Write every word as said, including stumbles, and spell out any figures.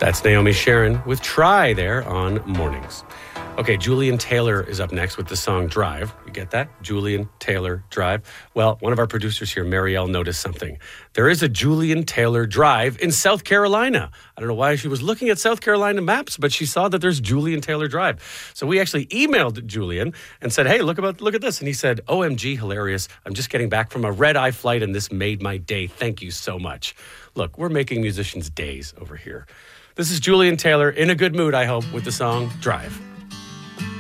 That's Naomi Sharon with Try there on Mornings. Okay, Julian Taylor is up next with the song Drive. You get that? Julian Taylor Drive. Well, one of our producers here, Marielle, noticed something. There is a Julian Taylor Drive in South Carolina. I don't know why she was looking at South Carolina maps, but she saw that there's Julian Taylor Drive. So we actually emailed Julian and said, hey, look about look at this. And he said, O M G, hilarious. I'm just getting back from a red-eye flight and this made my day. Thank you so much. Look, we're making musicians' days over here. This is Julian Taylor in a good mood, I hope, with the song Drive.